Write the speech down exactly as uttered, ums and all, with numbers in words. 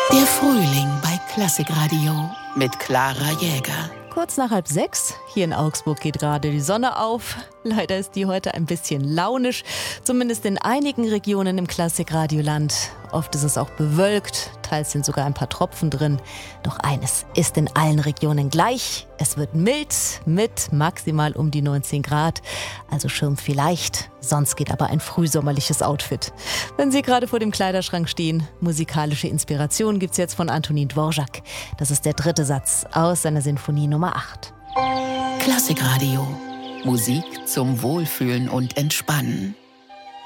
Der Frühling bei Klassikradio mit Clara Jäger. Kurz nach halb sechs, hier in Augsburg geht gerade die Sonne auf. Leider ist die heute ein bisschen launisch, zumindest in einigen Regionen im Klassikradioland. Oft ist es auch bewölkt, teils sind sogar ein paar Tropfen drin. Doch eines ist in allen Regionen gleich. Es wird mild mit maximal um die neunzehn Grad. Also Schirm vielleicht, sonst geht aber ein frühsommerliches Outfit. Wenn Sie gerade vor dem Kleiderschrank stehen, musikalische Inspiration gibt's jetzt von Antonin Dvorak. Das ist der dritte Satz aus seiner Sinfonie Nummer acht. Klassikradio. Musik zum Wohlfühlen und Entspannen.